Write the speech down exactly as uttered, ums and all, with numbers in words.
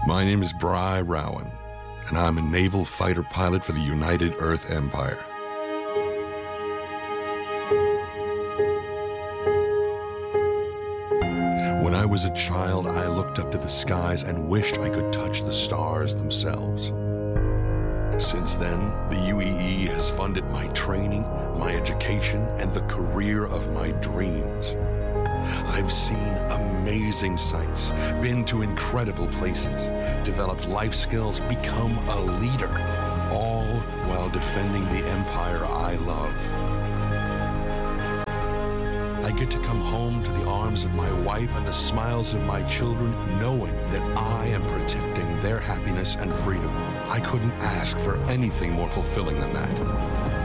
My name is Bry Rowan, and I'm a naval fighter pilot for the United Earth Empire. When I was a child, I looked up to the skies and wished I could touch the stars themselves. Since then, the U E E has funded my training, my education, and the career of my dreams. I've seen amazing sights, been to incredible places, developed life skills, become a leader, all while defending the empire I love. I get to come home to the arms of my wife and the smiles of my children, knowing that I am protecting their happiness and freedom. I couldn't ask for anything more fulfilling than that.